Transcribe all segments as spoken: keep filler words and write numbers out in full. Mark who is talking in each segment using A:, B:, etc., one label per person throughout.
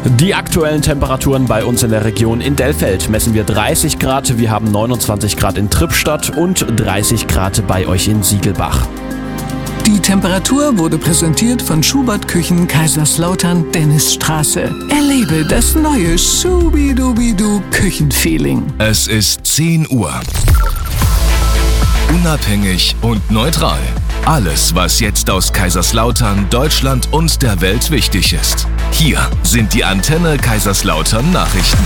A: Die aktuellen Temperaturen bei uns in der Region. In Dellfeld messen wir dreißig Grad, wir haben neunundzwanzig Grad in Trippstadt und dreißig Grad bei euch in Siegelbach.
B: Die Temperatur wurde präsentiert von Schubert Küchen Kaiserslautern Dennisstraße. Erlebe das neue Schubidubidu Küchenfeeling.
C: Es ist zehn Uhr. Unabhängig und neutral. Alles, was jetzt aus Kaiserslautern, Deutschland und der Welt wichtig ist. Hier sind die Antenne Kaiserslautern Nachrichten.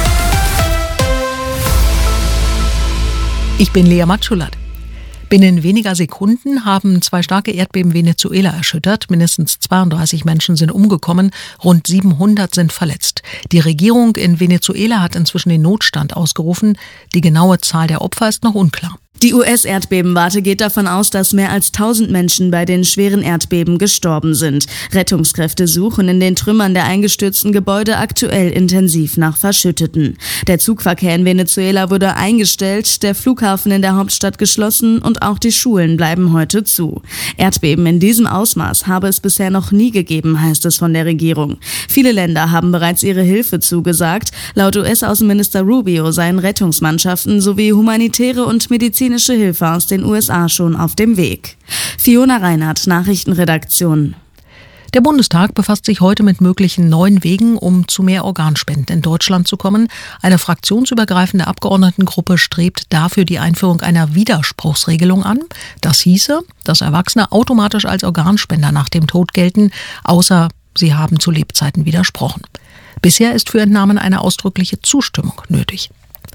D: Ich bin Lea Matschulat. Binnen weniger Sekunden haben zwei starke Erdbeben Venezuela erschüttert. Mindestens zweiunddreißig Menschen sind umgekommen, rund siebenhundert sind verletzt. Die Regierung in Venezuela hat inzwischen den Notstand ausgerufen. Die genaue Zahl der Opfer ist noch unklar.
E: Die U S-Erdbebenwarte geht davon aus, dass mehr als tausend Menschen bei den schweren Erdbeben gestorben sind. Rettungskräfte suchen in den Trümmern der eingestürzten Gebäude aktuell intensiv nach Verschütteten. Der Zugverkehr in Venezuela wurde eingestellt, der Flughafen in der Hauptstadt geschlossen und auch die Schulen bleiben heute zu. Erdbeben in diesem Ausmaß habe es bisher noch nie gegeben, heißt es von der Regierung. Viele Länder haben bereits ihre Hilfe zugesagt. Laut U S-Außenminister Rubio seien Rettungsmannschaften sowie humanitäre und medizinische Hilfe aus den U S A schon auf dem Weg. Fiona Reinhardt, Nachrichtenredaktion.
D: Der Bundestag befasst sich heute mit möglichen neuen Wegen, um zu mehr Organspenden in Deutschland zu kommen. Eine fraktionsübergreifende Abgeordnetengruppe strebt dafür die Einführung einer Widerspruchsregelung an. Das hieße, dass Erwachsene automatisch als Organspender nach dem Tod gelten, außer sie haben zu Lebzeiten widersprochen. Bisher ist für Entnahmen eine ausdrückliche Zustimmung nötig.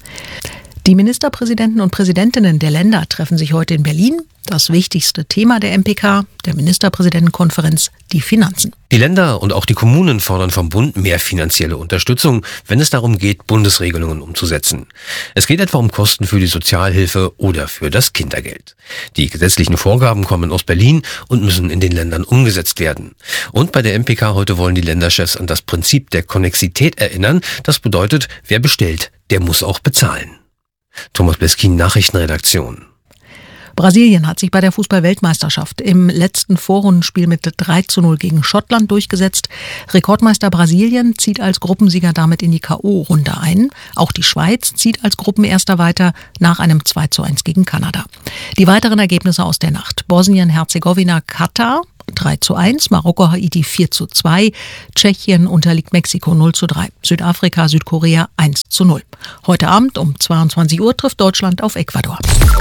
D: Die Ministerpräsidenten und Präsidentinnen der Länder treffen sich heute in Berlin. Das wichtigste Thema der M P K, der Ministerpräsidentenkonferenz, die Finanzen.
F: Die Länder und auch die Kommunen fordern vom Bund mehr finanzielle Unterstützung, wenn es darum geht, Bundesregelungen umzusetzen. Es geht etwa um Kosten für die Sozialhilfe oder für das Kindergeld. Die gesetzlichen Vorgaben kommen aus Berlin und müssen in den Ländern umgesetzt werden. Und bei der M P K heute wollen die Länderchefs an das Prinzip der Konnexität erinnern. Das bedeutet, wer bestellt, der muss auch bezahlen. Thomas Beskin, Nachrichtenredaktion.
D: Brasilien hat sich bei der Fußball-Weltmeisterschaft im letzten Vorrundenspiel mit drei zu null gegen Schottland durchgesetzt. Rekordmeister Brasilien zieht als Gruppensieger damit in die K O-Runde ein. Auch die Schweiz zieht als Gruppenerster weiter nach einem zwei zu eins gegen Kanada. Die weiteren Ergebnisse aus der Nacht: Bosnien-Herzegowina, Katar drei zu eins, Marokko, Haiti vier zu zwei, Tschechien unterliegt Mexiko null zu drei, Südafrika, Südkorea eins zu null. Heute Abend um zweiundzwanzig Uhr trifft Deutschland auf Ecuador.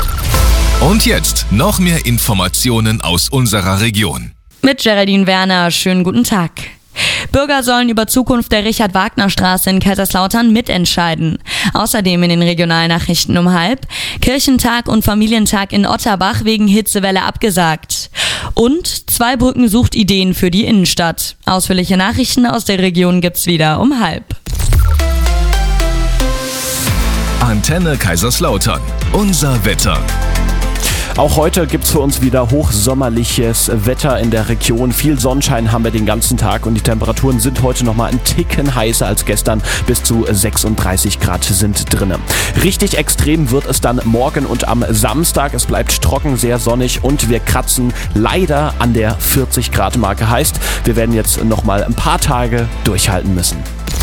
C: Und jetzt noch mehr Informationen aus unserer Region.
G: Mit Geraldine Werner, schönen guten Tag. Bürger sollen über Zukunft der Richard-Wagner-Straße in Kaiserslautern mitentscheiden. Außerdem in den Regionalnachrichten um halb: Kirchentag und Familientag in Otterbach wegen Hitzewelle abgesagt. Und Zweibrücken sucht Ideen für die Innenstadt. Ausführliche Nachrichten aus der Region gibt's wieder um halb.
C: Antenne Kaiserslautern. Unser Wetter.
A: Auch heute gibt's für uns wieder hochsommerliches Wetter in der Region. Viel Sonnenschein haben wir den ganzen Tag und die Temperaturen sind heute noch mal einen Ticken heißer als gestern. Bis zu sechsunddreißig Grad sind drinne. Richtig extrem wird es dann morgen und am Samstag. Es bleibt trocken, sehr sonnig und wir kratzen leider an der vierzig Grad Marke. Heißt, wir werden jetzt noch mal ein paar Tage durchhalten müssen.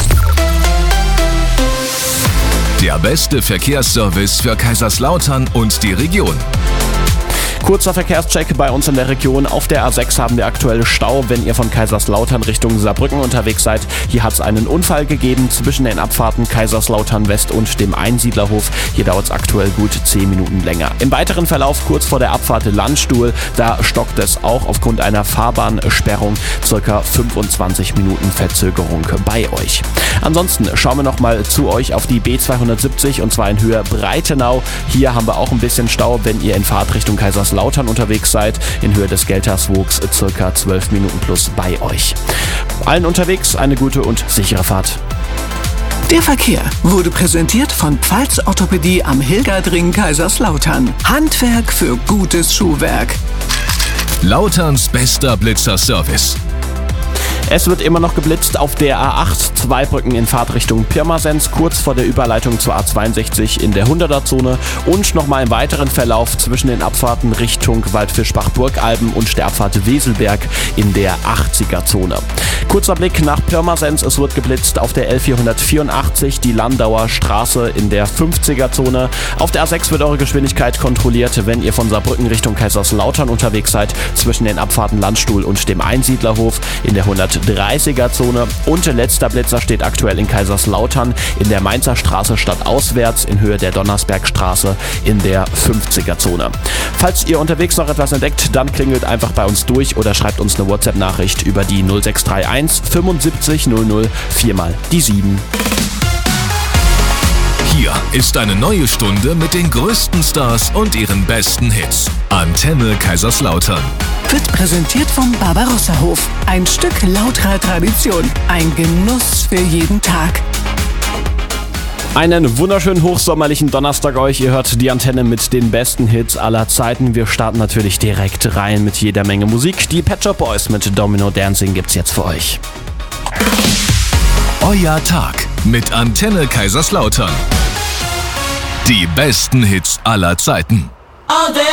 C: Der beste Verkehrsservice für Kaiserslautern und die Region.
A: Kurzer Verkehrscheck bei uns in der Region. Auf der A sechs haben wir aktuell Stau, wenn ihr von Kaiserslautern Richtung Saarbrücken unterwegs seid. Hier hat es einen Unfall gegeben zwischen den Abfahrten Kaiserslautern West und dem Einsiedlerhof. Hier dauert es aktuell gut zehn Minuten länger. Im weiteren Verlauf kurz vor der Abfahrt Landstuhl, da stockt es auch aufgrund einer Fahrbahnsperrung. Circa fünfundzwanzig Minuten Verzögerung bei euch. Ansonsten schauen wir nochmal zu euch auf die B zweihundertsiebzig und zwar in Höhe Breitenau. Hier haben wir auch ein bisschen Stau, wenn ihr in Fahrtrichtung Kaiserslautern unterwegs seid. In Höhe des Gelterswogs circa zwölf Minuten plus bei euch. Allen unterwegs eine gute und sichere Fahrt.
B: Der Verkehr wurde präsentiert von Pfalz Orthopädie am Hilgerdring Kaiserslautern. Handwerk für gutes Schuhwerk.
C: Lauterns bester Blitzer-Service.
A: Es wird immer noch geblitzt auf der A acht, zwei Brücken in Fahrtrichtung Pirmasens, kurz vor der Überleitung zur A zweiundsechzig in der hunderter-Zone und nochmal im weiteren Verlauf zwischen den Abfahrten Richtung Waldfischbach-Burgalben und der Abfahrt Weselberg in der achtziger-Zone. Kurzer Blick nach Pirmasens, es wird geblitzt auf der L vierhundertvierundachtzig, die Landauer Straße in der fünfziger-Zone. Auf der A sechs wird eure Geschwindigkeit kontrolliert, wenn ihr von Saarbrücken Richtung Kaiserslautern unterwegs seid, zwischen den Abfahrten Landstuhl und dem Einsiedlerhof in der hundertdreißiger-Zone. Und letzter Blitzer steht aktuell in Kaiserslautern in der Mainzer Straße stadtauswärts in Höhe der Donnersbergstraße in der fünfziger-Zone. Falls ihr unterwegs noch etwas entdeckt, dann klingelt einfach bei uns durch oder schreibt uns eine WhatsApp-Nachricht über die null sechs drei eins fünfundsiebzig null null viermal die sieben.
C: Hier ist eine neue Stunde mit den größten Stars und ihren besten Hits. Antenne Kaiserslautern.
B: Wird präsentiert vom Barbarossa-Hof. Ein Stück lauterer Tradition. Ein Genuss für jeden Tag.
A: Einen wunderschönen hochsommerlichen Donnerstag euch. Ihr hört die Antenne mit den besten Hits aller Zeiten. Wir starten natürlich direkt rein mit jeder Menge Musik. Die Pet Shop Boys mit Domino Dancing gibt's jetzt für euch.
C: Euer Tag mit Antenne Kaiserslautern. Die besten Hits aller Zeiten.